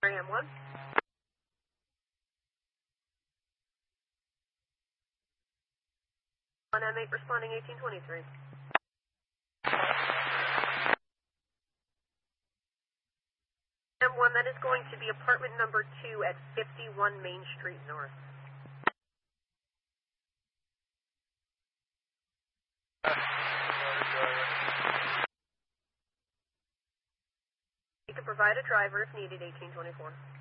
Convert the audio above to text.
M1. On M8 responding 1823. M1, that is going to be apartment number 2 at 51 Main Street North. You can provide a driver if needed, 1824.